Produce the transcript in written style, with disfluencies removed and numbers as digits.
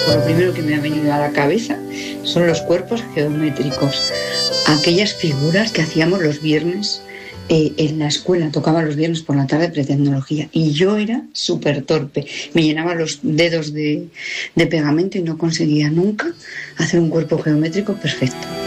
pues lo primero que me ha venido a la cabeza son los cuerpos geométricos. Aquellas figuras que hacíamos los viernes en la escuela, tocaba los viernes por la tarde pretecnología y yo era súper torpe, me llenaba los dedos de pegamento y no conseguía nunca hacer un cuerpo geométrico perfecto.